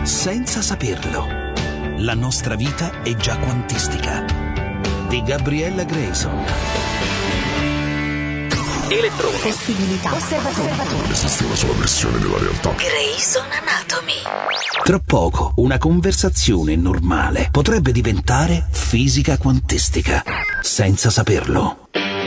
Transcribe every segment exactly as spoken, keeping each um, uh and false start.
senza saperlo. La nostra vita è già quantistica. Di Gabriella Grayson. Elettrone. Possibilità. Osservatore. Esiste una sola versione della realtà. Grayson Anatomy. Tra poco una conversazione normale potrebbe diventare fisica quantistica, senza saperlo.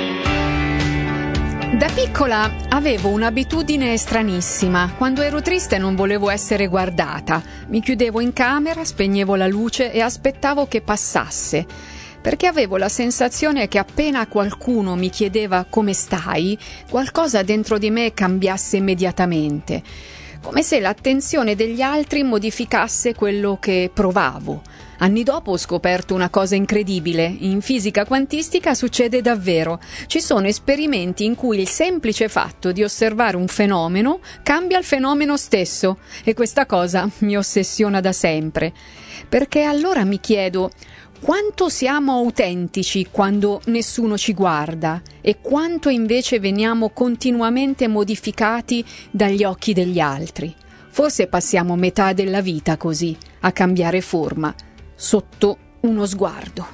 Da piccola avevo un'abitudine stranissima. Quando ero triste non volevo essere guardata. Mi chiudevo in camera, spegnevo la luce e aspettavo che passasse, perché avevo la sensazione che appena qualcuno mi chiedeva come stai, qualcosa dentro di me cambiasse immediatamente, come se l'attenzione degli altri modificasse quello che provavo. Anni dopo ho scoperto una cosa incredibile. In fisica quantistica succede davvero. Ci sono esperimenti in cui il semplice fatto di osservare un fenomeno cambia il fenomeno stesso, e questa cosa mi ossessiona da sempre. Perché allora mi chiedo: quanto siamo autentici quando nessuno ci guarda e quanto invece veniamo continuamente modificati dagli occhi degli altri? Forse passiamo metà della vita così, a cambiare forma, sotto uno sguardo.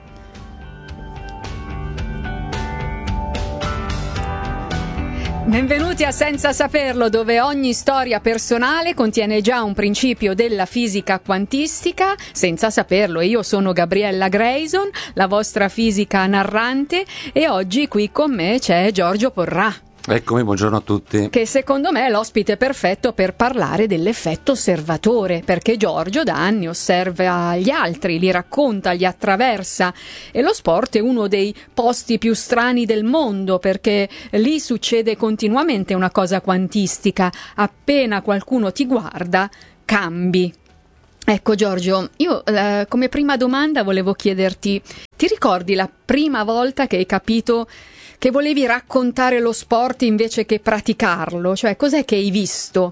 Benvenuti a Senza Saperlo, dove ogni storia personale contiene già un principio della fisica quantistica. Senza saperlo, io sono Gabriella Grayson, la vostra fisica narrante, e oggi qui con me c'è Giorgio Porrà. Eccomi, buongiorno a tutti. Che secondo me è l'ospite perfetto per parlare dell'effetto osservatore, perché Giorgio da anni osserva gli altri, li racconta, li attraversa, e lo sport è uno dei posti più strani del mondo, perché lì succede continuamente una cosa quantistica. Appena qualcuno ti guarda, cambi. Ecco Giorgio, io eh, come prima domanda volevo chiederti: ti ricordi la prima volta che hai capito che volevi raccontare lo sport invece che praticarlo? Cioè, cos'è che hai visto?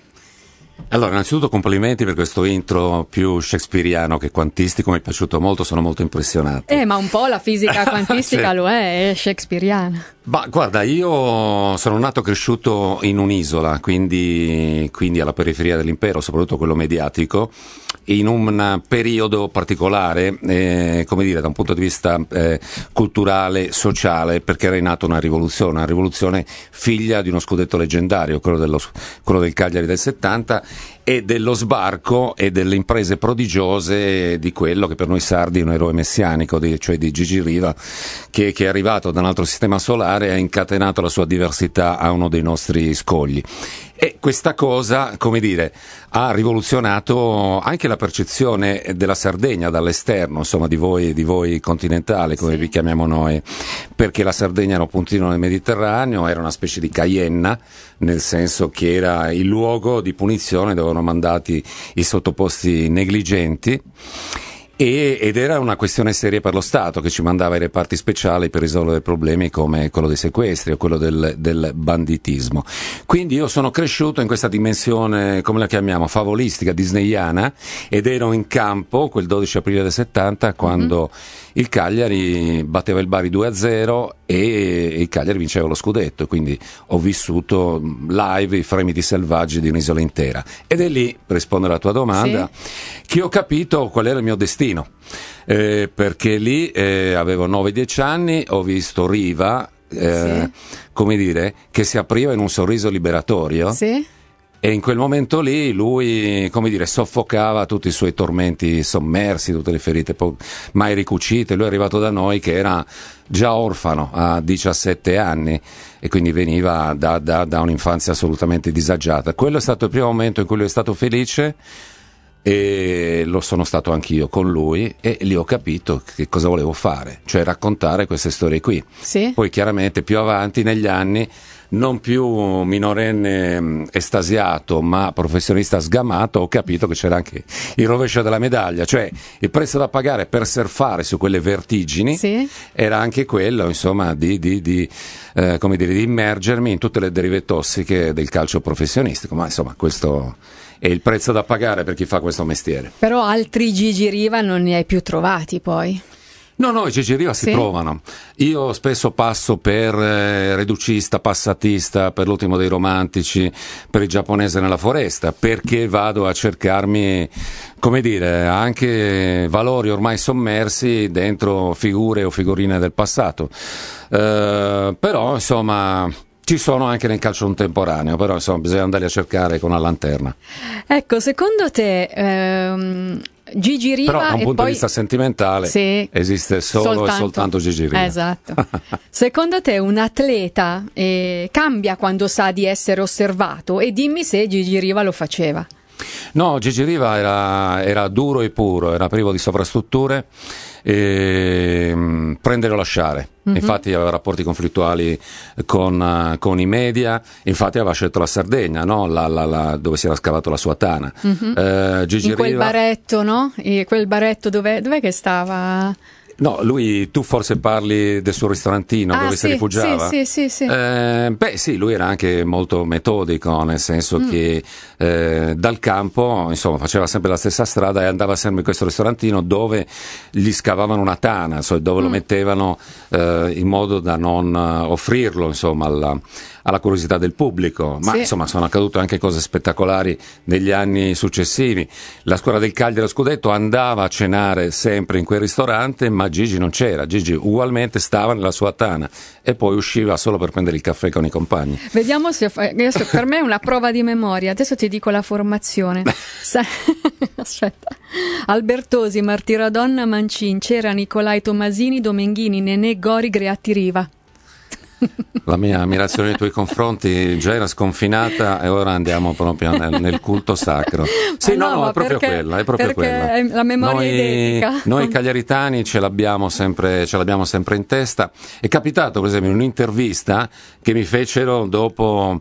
Allora, innanzitutto complimenti per questo intro più shakespeariano che quantistico, mi è piaciuto molto, sono molto impressionato. Eh, ma un po' la fisica quantistica sì. Lo è, è shakespeariana. Ma guarda, io sono nato e cresciuto in un'isola, quindi, quindi alla periferia dell'impero, soprattutto quello mediatico, in un periodo particolare, eh, come dire, da un punto di vista eh, culturale, sociale, perché era in atto una rivoluzione, una rivoluzione figlia di uno scudetto leggendario, quello, dello, quello del Cagliari del settanta, e dello sbarco e delle imprese prodigiose di quello che per noi sardi è un eroe messianico, di, cioè di Gigi Riva, che, che è arrivato da un altro sistema solare e ha incatenato la sua diversità a uno dei nostri scogli. E questa cosa, come dire, ha rivoluzionato anche la percezione della Sardegna dall'esterno, insomma, di voi, di voi continentali, come sì. vi chiamiamo noi, perché la Sardegna era un puntino nel Mediterraneo, era una specie di Caienna, nel senso che era il luogo di punizione dove erano mandati i sottoposti negligenti. E, ed era una questione seria per lo Stato, che ci mandava i reparti speciali per risolvere problemi come quello dei sequestri o quello del, del banditismo. Quindi io sono cresciuto in questa dimensione, come la chiamiamo, favolistica, disneyana, ed ero in campo quel dodici aprile del settanta quando mm-hmm. il Cagliari batteva il Bari due a zero e il Cagliari vinceva lo scudetto, quindi ho vissuto live i fremiti selvaggi di un'isola intera. Ed è lì, per rispondere alla tua domanda, sì. che ho capito qual era il mio destino. Eh, perché lì eh, avevo nove dieci anni, ho visto Riva, eh, sì. come dire, che si apriva in un sorriso liberatorio. Sì. E in quel momento lì lui, come dire, soffocava tutti i suoi tormenti sommersi, tutte le ferite po- mai ricucite. Lui è arrivato da noi che era già orfano a diciassette anni e quindi veniva da, da, da un'infanzia assolutamente disagiata. Quello è stato il primo momento in cui lui è stato felice, e lo sono stato anch'io con lui, e lì ho capito che cosa volevo fare, cioè raccontare queste storie qui. Sì. Poi chiaramente più avanti negli anni, non più minorenne estasiato ma professionista sgamato, ho capito che c'era anche il rovescio della medaglia, cioè il prezzo da pagare per surfare su quelle vertigini sì. era anche quello, insomma, di, di, di, eh, come dire, di immergermi in tutte le derive tossiche del calcio professionistico, ma insomma questo è il prezzo da pagare per chi fa questo mestiere. Però altri Gigi Riva non ne hai più trovati poi? No, no, i Gigi Riva si Sì? trovano. Io spesso passo per eh, reducista, passatista, per l'ultimo dei romantici, per il giapponese nella foresta, perché vado a cercarmi, come dire, anche valori ormai sommersi dentro figure o figurine del passato. Eh, però, insomma, ci sono anche nel calcio contemporaneo, però insomma bisogna andare a cercare con la lanterna. Ecco, secondo te ehm, Gigi Riva Però da un e punto poi... di vista sentimentale Sì, esiste solo soltanto. e soltanto Gigi Riva. Esatto. Secondo te un atleta eh, cambia quando sa di essere osservato? E dimmi se Gigi Riva lo faceva. No, Gigi Riva era, era duro e puro, era privo di sovrastrutture, e, mh, prendere o lasciare. Mm-hmm. Infatti aveva rapporti conflittuali con, uh, con i media, infatti aveva scelto la Sardegna, no? la, la, la, dove si era scavato la sua tana. Mm-hmm. Uh, Gigi In quel Riva... baretto, no? E quel baretto dov'è, dov'è che stava? No, lui, tu forse parli del suo ristorantino Ah, dove sì, si rifugiava? Sì, sì, sì, sì. Eh, beh, sì, lui era anche molto metodico, nel senso mm. che eh, dal campo, insomma, faceva sempre la stessa strada e andava sempre in questo ristorantino dove gli scavavano una tana, cioè dove mm. lo mettevano eh, in modo da non offrirlo, insomma, alla, alla curiosità del pubblico. Ma sì. insomma, sono accadute anche cose spettacolari negli anni successivi. La squadra del Cagliari, lo scudetto, andava a cenare sempre in quel ristorante, ma Gigi non c'era, Gigi ugualmente stava nella sua tana e poi usciva solo per prendere il caffè con i compagni. Vediamo se adesso per me è una prova di memoria, adesso ti dico la formazione. Aspetta. Albertosi, Martiradonna, Mancin, Cera, Nicolai, Tomasini, Domenghini, Nenè, Gori, Greatti, Riva. La mia ammirazione nei tuoi confronti già era sconfinata e ora andiamo proprio nel, nel culto sacro. Sì, no, no, no, è proprio perché, quella, è proprio quella. È la memoria noi, idetica. Noi cagliaritani ce l'abbiamo sempre, ce l'abbiamo sempre in testa. È capitato, per esempio, in un'intervista che mi fecero dopo,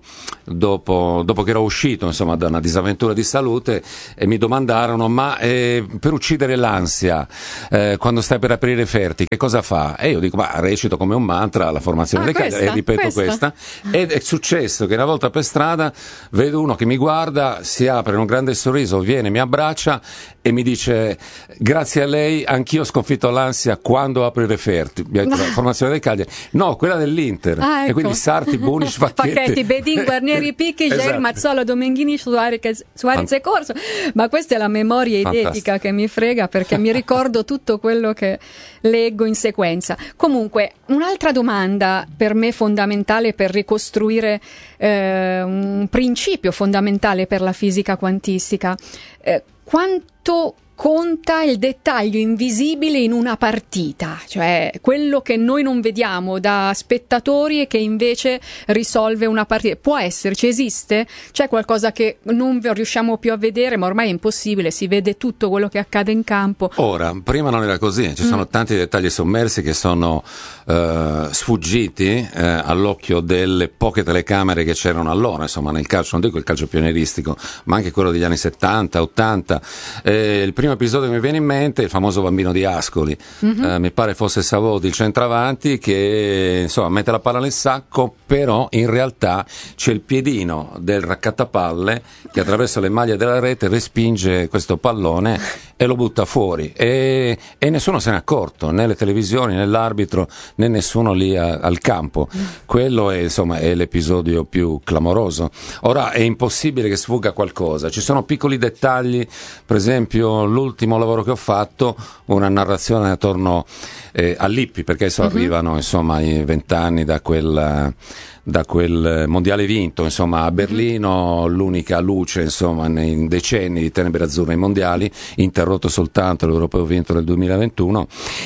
dopo, dopo che ero uscito, insomma, da una disavventura di salute, e mi domandarono: ma eh, per uccidere l'ansia, eh, quando stai per aprire i ferti, che cosa fa? E io dico: ma recito come un mantra la formazione ah, dei Cagliari. E ripeto questa. questa ed è successo che una volta per strada vedo uno che mi guarda, si apre un grande sorriso, viene, mi abbraccia e mi dice: grazie a lei anch'io ho sconfitto l'ansia quando apro i referti. La formazione del Cagliari, no, quella dell'Inter. Ah, ecco. E quindi Sarti, Bunic, Facchetti, Facchetti, Bedin, Guarnieri, Picchi, esatto. Jair, Mazzola, Domenghini, Suarez, Suarez e Corso. Ma questa è la memoria idetica Fantastico. Che mi frega, perché mi ricordo tutto quello che leggo in sequenza. Comunque, un'altra domanda per me fondamentale per ricostruire eh, un principio fondamentale per la fisica quantistica. Eh, quanto conta il dettaglio invisibile in una partita, cioè quello che noi non vediamo da spettatori e che invece risolve una partita? Può esserci, esiste? C'è qualcosa che non riusciamo più a vedere, ma ormai è impossibile, si vede tutto quello che accade in campo. Ora, prima non era così, ci sono mm. tanti dettagli sommersi che sono eh, sfuggiti eh, all'occhio delle poche telecamere che c'erano allora, insomma, nel calcio, non dico il calcio pionieristico, ma anche quello degli anni settanta, ottanta. Eh, il primo episodio che mi viene in mente è il famoso bambino di Ascoli, mm-hmm. eh, mi pare fosse Savodi, il centravanti, che insomma mette la palla nel sacco, però in realtà c'è il piedino del raccattapalle che attraverso le maglie della rete respinge questo pallone e lo butta fuori, e, e nessuno se n'è accorto, né le televisioni, né l'arbitro, né nessuno lì a, al campo. Quello è, insomma, è l'episodio più clamoroso. Ora è impossibile che sfugga qualcosa, ci sono piccoli dettagli, per esempio l'ultimo lavoro che ho fatto, una narrazione attorno eh, a Lippi, perché adesso uh-huh. arrivano, insomma, i vent'anni da quel da quel mondiale vinto, insomma, a Berlino, l'unica luce, insomma, nei decenni di tenebre azzurre ai mondiali, interrotto soltanto l'Europeo vinto nel duemilaventuno.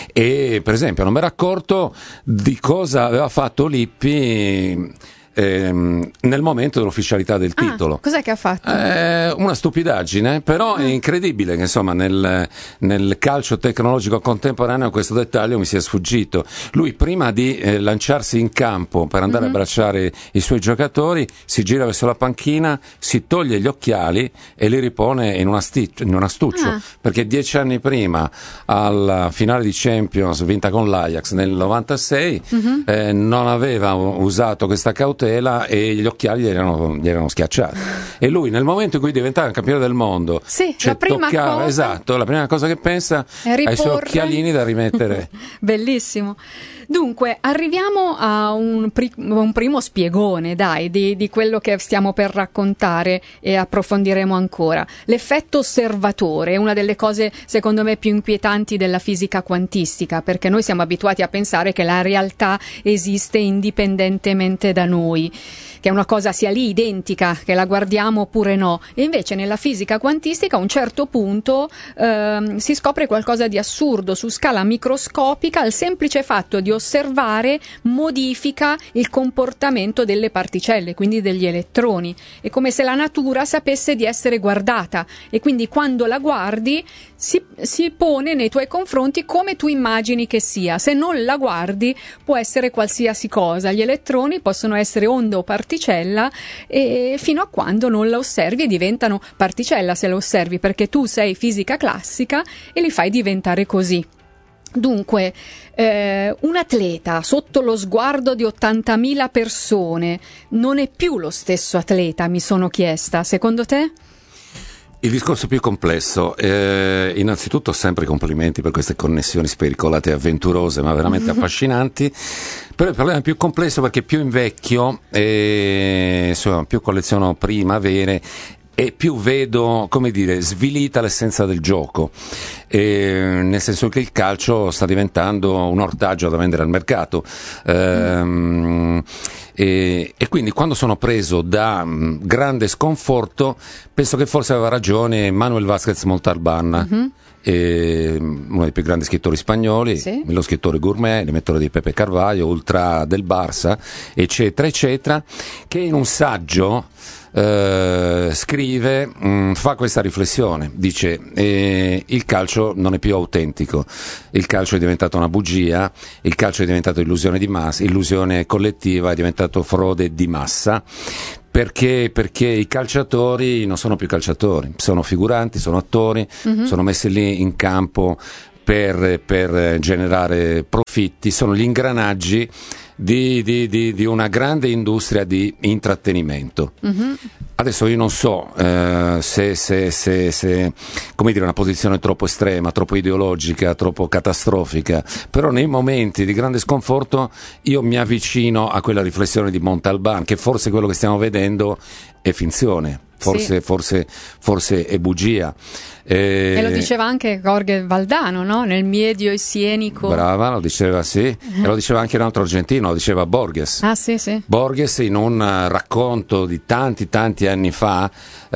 E per esempio non mi ero accorto di cosa aveva fatto Lippi ehm, nel momento dell'ufficialità del titolo. Ah, cos'è che ha fatto? Eh, una stupidaggine, però è incredibile che, insomma, nel, nel calcio tecnologico contemporaneo questo dettaglio mi sia sfuggito. Lui, prima di eh, lanciarsi in campo per andare mm-hmm. a abbracciare i suoi giocatori, si gira verso la panchina, si toglie gli occhiali e li ripone in una, sti- in un astuccio, ah. perché dieci anni prima, alla finale di Champions vinta con l'Ajax nel novantasei, mm-hmm. eh, non aveva usato questa cautela e gli occhiali gli erano, gli erano schiacciati. E lui, nel momento in cui deve diventare un campione del mondo, sì, cioè, la prima toccava, cosa esatto, la prima cosa che pensa è ai suoi occhialini da rimettere. Bellissimo. Dunque, arriviamo a un, pri- un primo spiegone, dai, di, di quello che stiamo per raccontare e approfondiremo ancora. L'effetto osservatore è una delle cose, secondo me, più inquietanti della fisica quantistica, perché noi siamo abituati a pensare che la realtà esiste indipendentemente da noi, che è una cosa sia lì identica, che la guardiamo oppure no. E invece nella fisica quantistica a un certo punto ehm, si scopre qualcosa di assurdo su scala microscopica. Il semplice fatto di osservare modifica il comportamento delle particelle, quindi degli elettroni. È come se la natura sapesse di essere guardata e quindi quando la guardi si, si pone nei tuoi confronti come tu immagini che sia. Se non la guardi può essere qualsiasi cosa. Gli elettroni possono essere onda o particella, e fino a quando non la osservi e diventano particella se la osservi, perché tu sei fisica classica e li fai diventare così. Dunque, eh, un atleta sotto lo sguardo di ottantamila persone non è più lo stesso atleta, mi sono chiesta. Secondo te? Il discorso più complesso, eh, innanzitutto sempre complimenti per queste connessioni spericolate e avventurose ma veramente affascinanti, però il problema è più complesso perché più invecchio, eh, insomma, più colleziono prima avere e più vedo, come dire, svilita l'essenza del gioco, eh, nel senso che il calcio sta diventando un ortaggio da vendere al mercato, ehm, e, e quindi quando sono preso da mh, grande sconforto penso che forse aveva ragione Manuel Vázquez Montalbán, mm-hmm. E uno dei più grandi scrittori spagnoli, sì. Lo scrittore gourmet, l'emettore di Pepe Carvalho, ultra del Barça, eccetera, eccetera, che in un saggio Uh, scrive, mh, fa questa riflessione, dice eh, il calcio non è più autentico, il calcio è diventato una bugia, il calcio è diventato illusione di massa, illusione collettiva, è diventato frode di massa. Perché? Perché i calciatori non sono più calciatori, sono figuranti, sono attori, mm-hmm. sono messi lì in campo per, per generare profitti, sono gli ingranaggi Di, di, di, di una grande industria di intrattenimento. Mm-hmm. Adesso io non so eh, se, se, se, se come dire, una posizione troppo estrema, troppo ideologica, troppo catastrofica, però nei momenti di grande sconforto io mi avvicino a quella riflessione di Montalbán, che forse quello che stiamo vedendo è finzione. Forse, sì. forse, forse è bugia. Eh, e lo diceva anche Jorge Valdano, no? Nel Miedio e Sienico. Brava, lo diceva, sì. E lo diceva anche un altro argentino, lo diceva Borges. Ah, sì, sì. Borges in un racconto di tanti, tanti anni fa,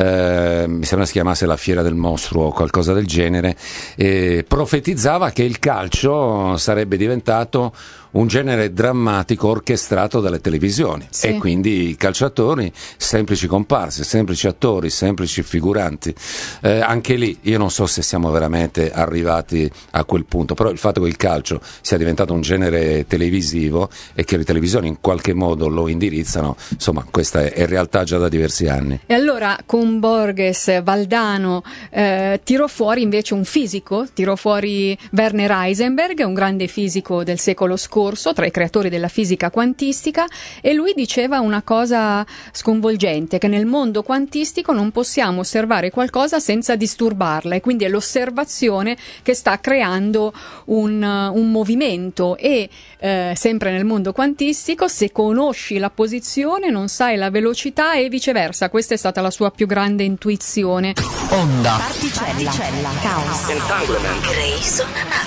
eh, mi sembra si chiamasse La Fiera del Mostro o qualcosa del genere, eh, profetizzava che il calcio sarebbe diventato un genere drammatico orchestrato dalle televisioni, sì. E quindi i calciatori semplici comparse, semplici attori, semplici figuranti. Eh, anche lì io non so se siamo veramente arrivati a quel punto, però il fatto che il calcio sia diventato un genere televisivo e che le televisioni in qualche modo lo indirizzano, insomma, questa è, è realtà già da diversi anni. E allora con Borges, Valdano, eh, tirò fuori invece un fisico, tirò fuori Werner Heisenberg, un grande fisico del secolo scorso, tra i creatori della fisica quantistica, e lui diceva una cosa sconvolgente, che nel mondo quantistico non possiamo osservare qualcosa senza disturbarla, e quindi è l'osservazione che sta creando un, un movimento, e eh, sempre nel mondo quantistico, se conosci la posizione non sai la velocità e viceversa. Questa è stata la sua più grande intuizione. Onda, particella, particella, caos, entanglement, Grey's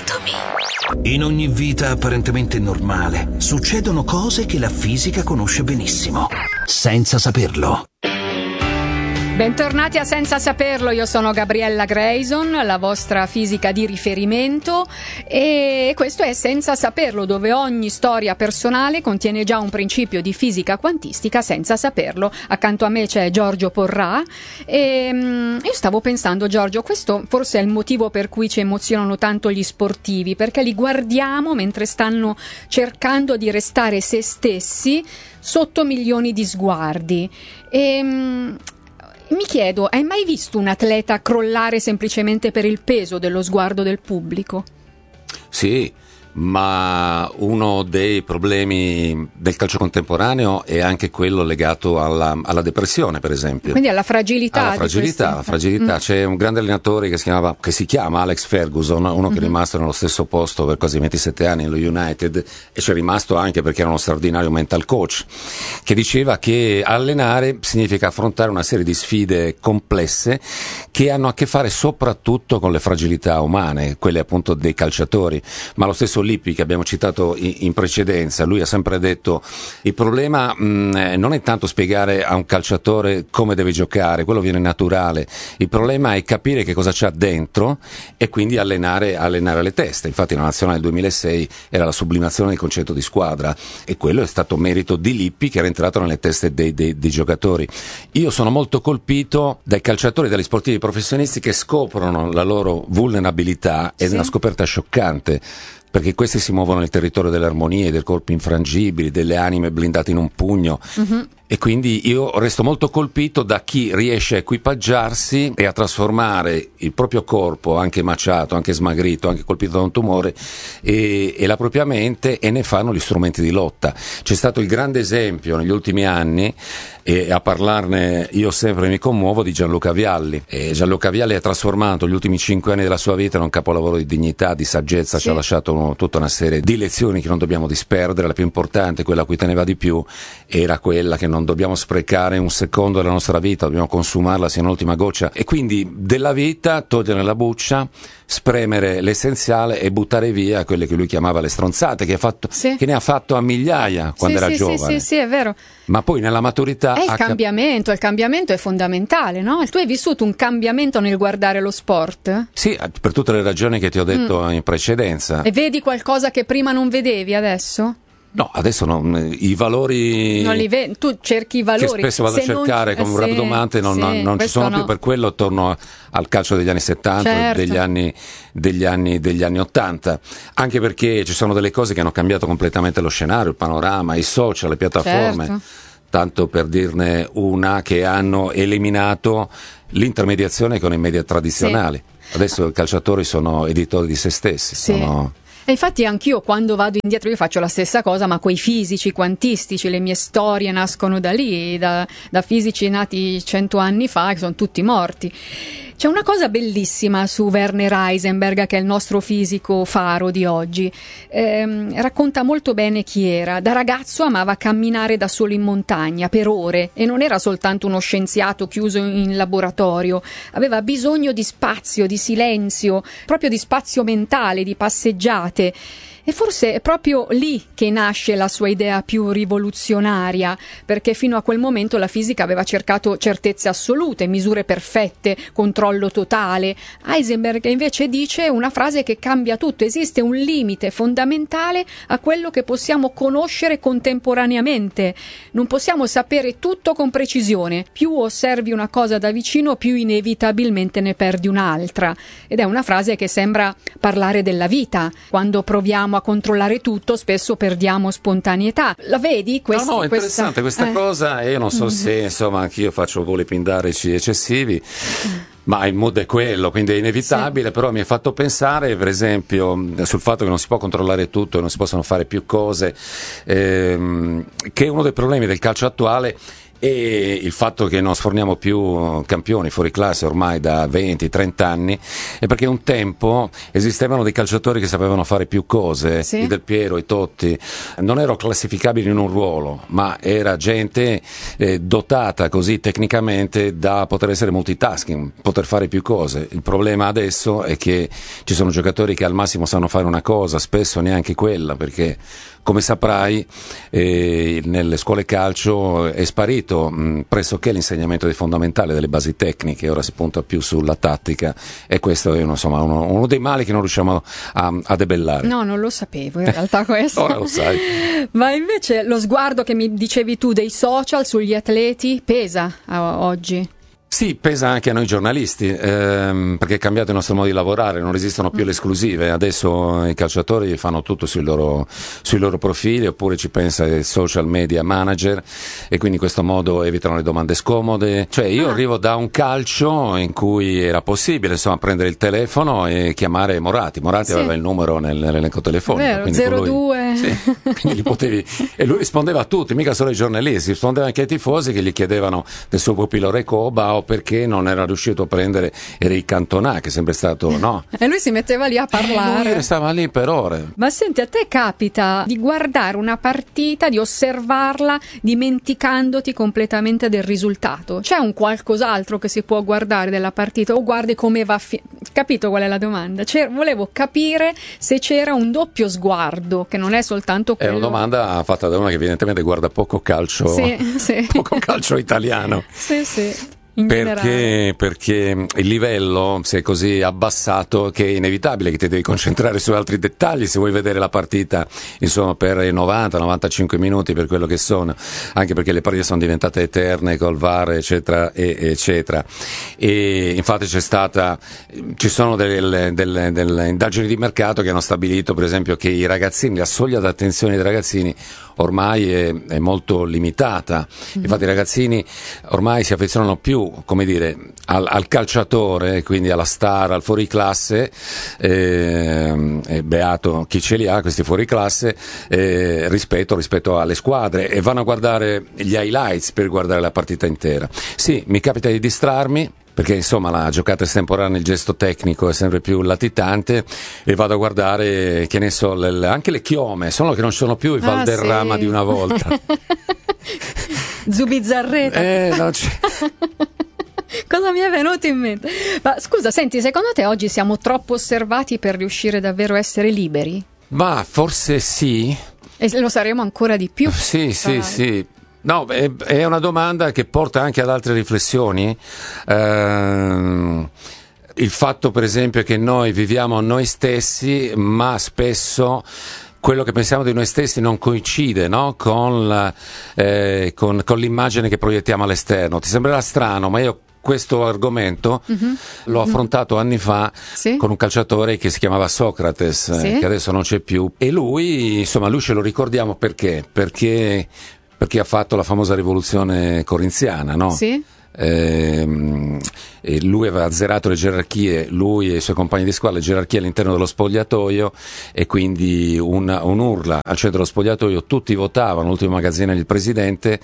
Anatomy. In ogni vita apparentemente normale succedono cose che la fisica conosce benissimo, senza saperlo. Bentornati a Senza Saperlo, io sono Gabriella Grayson, la vostra fisica di riferimento, e questo è Senza Saperlo, dove ogni storia personale contiene già un principio di fisica quantistica senza saperlo. Accanto a me c'è Giorgio Porrà e um, io stavo pensando, Giorgio, questo forse è il motivo per cui ci emozionano tanto gli sportivi, perché li guardiamo mentre stanno cercando di restare se stessi sotto milioni di sguardi. E um, mi chiedo, hai mai visto un atleta crollare semplicemente per il peso dello sguardo del pubblico? Sì, ma uno dei problemi del calcio contemporaneo è anche quello legato alla, alla depressione, per esempio. Quindi alla fragilità. Alla fragilità, di alla fragilità. Mm. C'è un grande allenatore che si chiamava, che si chiama Alex Ferguson, uno che mm-hmm. è rimasto nello stesso posto per quasi ventisette anni nello United, e c'è rimasto anche perché era uno straordinario mental coach, che diceva che allenare significa affrontare una serie di sfide complesse che hanno a che fare soprattutto con le fragilità umane, quelle appunto dei calciatori. Ma lo stesso Lippi, che abbiamo citato in precedenza, lui ha sempre detto: il problema mh, non è tanto spiegare a un calciatore come deve giocare, quello viene naturale, il problema è capire che cosa c'ha dentro e quindi allenare, allenare le teste. Infatti la nazionale del duemilasei era la sublimazione del concetto di squadra, e quello è stato merito di Lippi, che era entrato nelle teste dei, dei, dei giocatori. Io sono molto colpito dai calciatori e dagli sportivi professionisti che scoprono la loro vulnerabilità, ed è sì. una scoperta scioccante, perché questi si muovono nel territorio delle armonie, dei corpi infrangibili, delle anime blindate in un pugno. Uh-huh. E quindi io resto molto colpito da chi riesce a equipaggiarsi e a trasformare il proprio corpo, anche maciato, anche smagrito, anche colpito da un tumore, e, e la propria mente, e ne fanno gli strumenti di lotta. C'è stato il grande esempio negli ultimi anni, e a parlarne io sempre mi commuovo, di Gianluca Vialli. E Gianluca Vialli ha trasformato gli ultimi cinque anni della sua vita in un capolavoro di dignità, di saggezza, sì. ci ha lasciato uno, tutta una serie di lezioni che non dobbiamo disperdere. La più importante, quella a cui teneva di più, era quella che non dobbiamo sprecare un secondo della nostra vita, dobbiamo consumarla sia un'ultima goccia, e quindi della vita togliere la buccia, spremere l'essenziale e buttare via quelle che lui chiamava le stronzate, che, ha fatto, sì. che ne ha fatto a migliaia quando sì, era sì, giovane. Sì, sì, sì, è vero. Ma poi nella maturità... È il cambiamento, cap- il cambiamento è fondamentale, no? Tu hai vissuto un cambiamento nel guardare lo sport? Sì, per tutte le ragioni che ti ho detto mm. in precedenza. E vedi qualcosa che prima non vedevi adesso? No, adesso non, i valori non li vedi, tu cerchi i valori che spesso vado se a cercare non, come un sì, rabdomante, non, sì, non, non ci sono no. più. Per quello torno al calcio degli anni settanta, certo. degli anni degli anni degli anni ottanta, anche perché ci sono delle cose che hanno cambiato completamente lo scenario, il panorama, i social, le piattaforme, certo. tanto per dirne una, che hanno eliminato l'intermediazione con i media tradizionali. Sì. Adesso i calciatori sono editori di se stessi, sì. sono... E infatti anch'io quando vado indietro io faccio la stessa cosa, ma coi fisici quantistici. Le mie storie nascono da lì, da, da fisici nati cento anni fa, che sono tutti morti. C'è una cosa bellissima su Werner Heisenberg, che è il nostro fisico faro di oggi. Eh, racconta molto bene chi era. Da ragazzo amava camminare da solo in montagna per ore, e non era soltanto uno scienziato chiuso in laboratorio. Aveva bisogno di spazio, di silenzio, proprio di spazio mentale, di passeggiate. E forse è proprio lì che nasce la sua idea più rivoluzionaria, perché fino a quel momento la fisica aveva cercato certezze assolute, misure perfette, controllo totale. Heisenberg invece dice una frase che cambia tutto: esiste un limite fondamentale a quello che possiamo conoscere contemporaneamente. Non possiamo sapere tutto con precisione. Più osservi una cosa da vicino, più inevitabilmente ne perdi un'altra. Ed è una frase che sembra parlare della vita. Quando proviamo a controllare tutto, spesso perdiamo spontaneità. La vedi? Questa, no, no, è interessante questa, questa eh. cosa, e io non so mm-hmm. se, insomma, anch'io faccio voli pindarici eccessivi, ma il mood è quello, quindi è inevitabile, sì. Però mi ha fatto pensare, per esempio, sul fatto che non si può controllare tutto e non si possono fare più cose, ehm, che uno dei problemi del calcio attuale e il fatto che non sforniamo più campioni fuori classe ormai da venti trenta anni è perché un tempo esistevano dei calciatori che sapevano fare più cose, sì. i Del Piero, i Totti, non erano classificabili in un ruolo, ma era gente eh, dotata così tecnicamente da poter essere multitasking, poter fare più cose. Il problema adesso è che ci sono giocatori che al massimo sanno fare una cosa, spesso neanche quella, perché come saprai eh, nelle scuole calcio è sparito mh, pressoché l'insegnamento dei fondamentali, delle basi tecniche, ora si punta più sulla tattica, e questo è uno, insomma, uno, uno dei mali che non riusciamo a, a debellare. No, non lo sapevo in realtà questo. Ora lo sai. Ma invece lo sguardo che mi dicevi tu dei social sugli atleti pesa a, oggi? Sì, pesa anche a noi giornalisti, ehm, perché è cambiato il nostro modo di lavorare, non esistono più le esclusive, adesso i calciatori fanno tutto sui loro, sui loro profili, oppure ci pensa il social media manager, e quindi in questo modo evitano le domande scomode. Cioè io ah. arrivo da un calcio in cui era possibile, insomma, prendere il telefono e chiamare Moratti. Moratti sì. aveva il numero nel, nell'elenco telefonico, zero due sì, quindi gli potevi, e lui rispondeva a tutti, mica solo ai giornalisti, rispondeva anche ai tifosi che gli chiedevano del suo pupillo Recoba, perché non era riuscito a prendere Eric Cantona, che è sempre stato, no? E lui si metteva lì a parlare. E lui stava lì per ore. Ma senti, a te capita di guardare una partita, di osservarla, dimenticandoti completamente del risultato? C'è un qualcos'altro che si può guardare della partita, o guardi come va a fi- capito qual è la domanda? C'era, volevo capire se c'era un doppio sguardo, che non è soltanto quello. È una domanda fatta da una che evidentemente guarda poco calcio, sì, sì. poco calcio italiano. Sì, sì. Perché, perché il livello si è così abbassato che è inevitabile che ti devi concentrare su altri dettagli se vuoi vedere la partita, insomma, per i novanta novantacinque minuti, per quello che sono, anche perché le partite sono diventate eterne col V A R, eccetera, e, eccetera. E infatti c'è stata, ci sono delle, delle, delle indagini di mercato che hanno stabilito, per esempio, che i ragazzini, la soglia d'attenzione dei ragazzini ormai è, è molto limitata. Mm-hmm. Infatti i ragazzini ormai si affezionano più, come dire, al, al calciatore, quindi alla star, al fuoriclasse, eh, eh, beato chi ce li ha questi fuoriclasse, eh, rispetto, rispetto alle squadre, e vanno a guardare gli highlights per guardare la partita intera. Sì, mi capita di distrarmi, perché insomma la giocata estemporanea, il gesto tecnico è sempre più latitante, e vado a guardare, che ne so, le, anche le chiome, solo che non sono più i Valderrama ah, sì. di una volta. Zubizzarreta. Eh, no, c'è. Cosa mi è venuto in mente? Ma scusa, senti, secondo te oggi siamo troppo osservati per riuscire davvero a essere liberi? Ma forse sì. E lo saremo ancora di più? Sì, sì, sì. No, è, è una domanda che porta anche ad altre riflessioni. Uh, il fatto, per esempio, che noi viviamo noi stessi, ma spesso quello che pensiamo di noi stessi non coincide, no? con, la, eh, con, con l'immagine che proiettiamo all'esterno. Ti sembrerà strano, ma io questo argomento uh-huh. l'ho affrontato anni fa sì? con un calciatore che si chiamava Socrates, sì? che adesso non c'è più, e lui, insomma, lui ce lo ricordiamo perché? Perché perché ha fatto la famosa rivoluzione corinziana, no? Sì. Eh, e lui aveva azzerato le gerarchie, lui e i suoi compagni di squadra, le gerarchie all'interno dello spogliatoio, e quindi un, un urla al centro dello spogliatoio, tutti votavano, l'ultimo magazzino il presidente,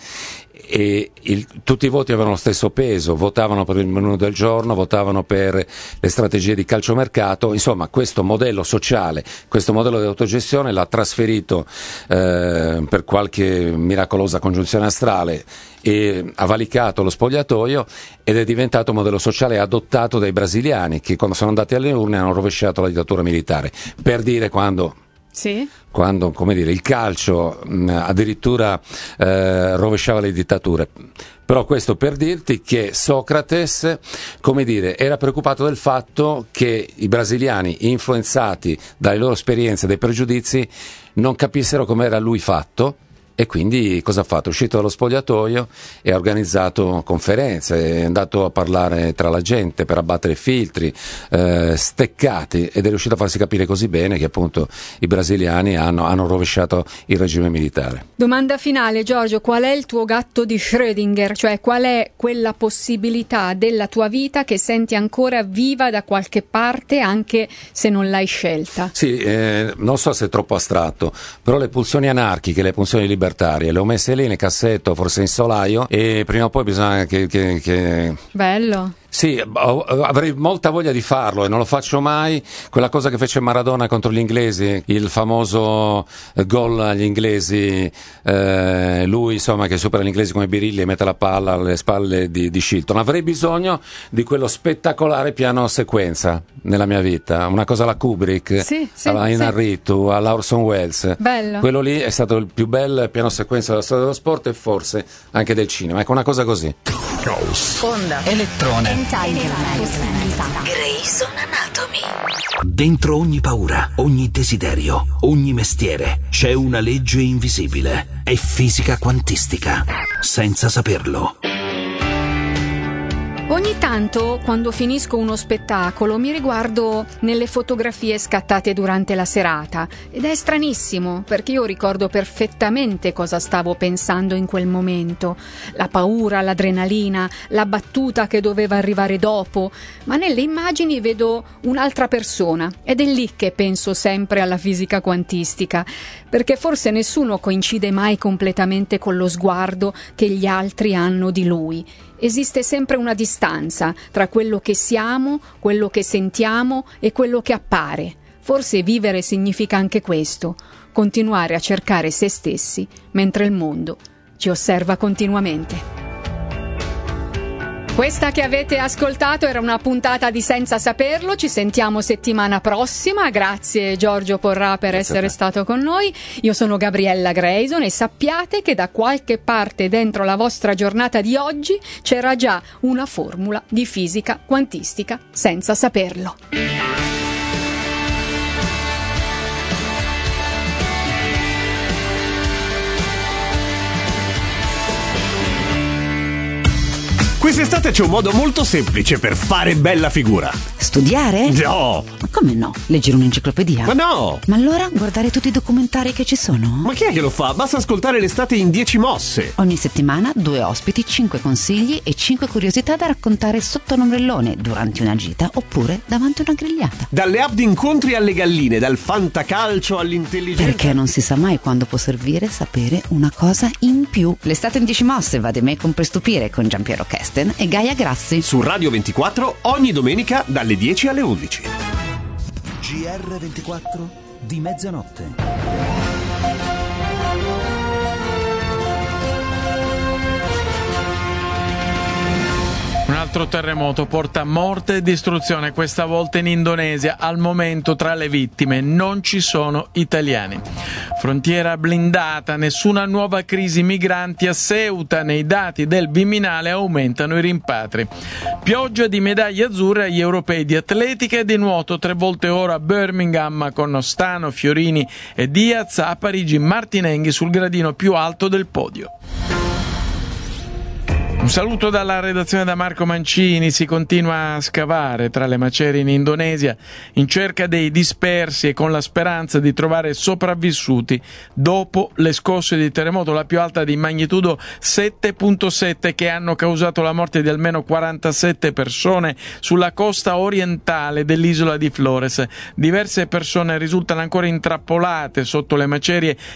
e il, tutti i voti avevano lo stesso peso, votavano per il menù del giorno, votavano per le strategie di calciomercato. Insomma, questo modello sociale, questo modello di autogestione l'ha trasferito eh, per qualche miracolosa congiunzione astrale, e ha valicato lo spogliatoio, ed è diventato un modello sociale adottato dai brasiliani, che quando sono andati alle urne hanno rovesciato la dittatura militare, per dire quando Sì. quando, come dire, il calcio mh, addirittura eh, rovesciava le dittature. Però questo per dirti che Socrates, come dire, era preoccupato del fatto che i brasiliani, influenzati dalle loro esperienze e dai pregiudizi, non capissero come era lui fatto. E quindi cosa ha fatto? È uscito dallo spogliatoio e ha organizzato conferenze, è andato a parlare tra la gente per abbattere filtri, eh, steccati, ed è riuscito a farsi capire così bene che appunto i brasiliani hanno, hanno rovesciato il regime militare. Domanda finale, Giorgio, qual è il tuo gatto di Schrödinger? Cioè, qual è quella possibilità della tua vita che senti ancora viva da qualche parte, anche se non l'hai scelta? Sì, eh, non so se è troppo astratto, però le pulsioni anarchiche, le pulsioni libertarie, le ho messe lì nel cassetto, forse in solaio, e prima o poi bisogna che... che, che... Bello. Sì, avrei molta voglia di farlo e non lo faccio mai. Quella cosa che fece Maradona contro gli inglesi, il famoso gol agli inglesi, eh, lui insomma che supera gli inglesi come birilli e mette la palla alle spalle di, di Shilton. Avrei bisogno di quello spettacolare piano sequenza nella mia vita, una cosa alla Kubrick, sì, sì, alla Inarritu, sì. alla Orson Welles. Bello. Quello lì è stato il più bel piano sequenza della storia dello sport e forse anche del cinema. Ecco, una cosa così. Caos. Onda. Elettrone. Grey's Anatomy. Dentro ogni paura, ogni desiderio, ogni mestiere c'è una legge invisibile. È fisica quantistica. Senza saperlo. Ogni tanto, quando finisco uno spettacolo, mi riguardo nelle fotografie scattate durante la serata ed è stranissimo, perché io ricordo perfettamente cosa stavo pensando in quel momento, la paura, l'adrenalina, la battuta che doveva arrivare dopo, ma nelle immagini vedo un'altra persona ed è lì che penso sempre alla fisica quantistica, perché forse nessuno coincide mai completamente con lo sguardo che gli altri hanno di lui. Esiste sempre una distanza tra quello che siamo, quello che sentiamo e quello che appare. Forse vivere significa anche questo, continuare a cercare se stessi mentre il mondo ci osserva continuamente. Questa che avete ascoltato era una puntata di Senza Saperlo, ci sentiamo settimana prossima, grazie Giorgio Porrà per grazie essere stato con noi, io sono Gabriella Grayson e sappiate che da qualche parte dentro la vostra giornata di oggi c'era già una formula di fisica quantistica senza saperlo. Quest'estate c'è un modo molto semplice per fare bella figura. Studiare? No! Ma come no? Leggere un'enciclopedia? Ma no! Ma allora guardare tutti i documentari che ci sono? Ma chi è che lo fa? Basta ascoltare l'estate in dieci mosse. Ogni settimana due ospiti, cinque consigli e cinque curiosità da raccontare sotto un ombrellone, durante una gita oppure davanti a una grigliata. Dalle app di incontri alle galline, dal fantacalcio all'intelligenza. Perché non si sa mai quando può servire sapere una cosa in più. L'estate in dieci mosse va di me con Prestupire con Giampiero Kesten e Gaia Grassi. Su Radio ventiquattro ogni domenica dalle dieci alle undici. G R ventiquattro di mezzanotte. Un altro terremoto porta morte e distruzione, questa volta in Indonesia. Al momento tra le vittime non ci sono italiani. Frontiera blindata, nessuna nuova crisi migranti a Ceuta. Nei dati del Viminale aumentano i rimpatri. Pioggia di medaglie azzurre agli europei di atletica e di nuoto. Tre volte oro a Birmingham con Stano, Fiorini e Diaz. A Parigi Martinenghi sul gradino più alto del podio. Un saluto dalla redazione da Marco Mancini. Si continua a scavare tra le macerie in Indonesia in cerca dei dispersi e con la speranza di trovare sopravvissuti dopo le scosse di terremoto, la più alta di magnitudo sette virgola sette che hanno causato la morte di almeno quarantasette persone sulla costa orientale dell'isola di Flores. Diverse persone risultano ancora intrappolate sotto le macerie